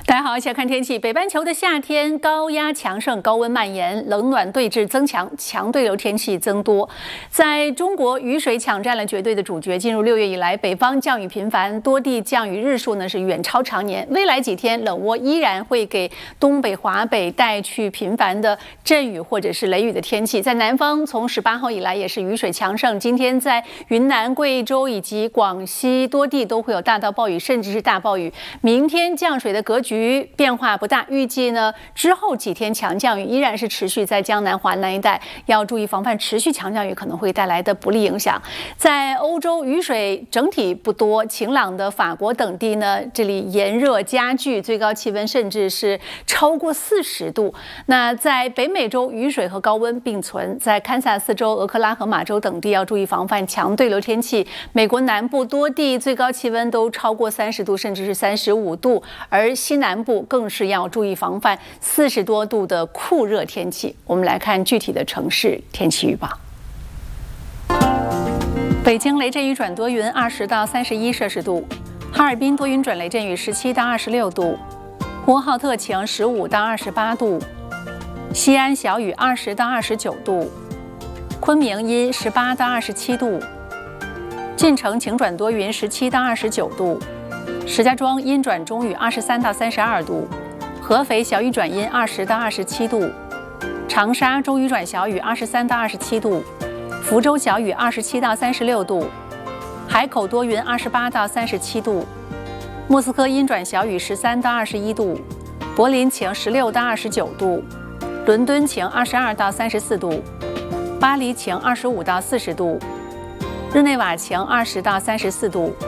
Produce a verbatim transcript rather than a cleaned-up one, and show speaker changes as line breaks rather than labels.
大家好，一起来看天气。北半球的夏天，高压强盛，高温蔓延，冷暖对峙增强，强对流天气增多。在中国，雨水抢占了绝对的主角。进入六月以来，北方降雨频繁，多地降雨日数呢是远超常年。未来几天，冷涡依然会给东北、华北带去频繁的阵雨或者是雷雨的天气。在南方，从十八号以来也是雨水强盛。今天在云南、贵州以及广西多地都会有大到暴雨，甚至是大暴雨。明天降水的格局变化不大，预计呢之后几天强降雨依然是持续在江南、华南一带，要注意防范持续强降雨可能会带来的不利影响。在欧洲，雨水整体不多，晴朗的法国等地呢，这里炎热加剧，最高气温甚至是超过四十度。那在北美洲，雨水和高温并存，在堪萨斯州、俄克拉荷马州等地要注意防范强对流天气。美国南部多地最高气温都超过三十度，甚至是三十五度，而西南部更是要注意防范四十多度的酷热天气。我们来看具体的城市天气预报。北京雷阵雨转多云，二十到三十一摄氏度；哈尔滨多云转雷阵雨，十七到二十六度；呼和浩特晴，十五到二十八度；西安小雨，二十到二十九度；昆明阴，十八到二十七度；晋城晴转多云，十七到二十九度；石家庄阴转中雨，二十三到三十二度；合肥小雨转阴，二十到二十七度；长沙中雨转小雨，二十三到二十七度；福州小雨，二十七到三十六度；海口多云，二十八到三十七度；莫斯科阴转小雨，十三到二十一度；柏林晴，十六到二十九度；伦敦晴，二十二到三十四度；巴黎晴，二十五到四十度；日内瓦晴，二十到三十四度；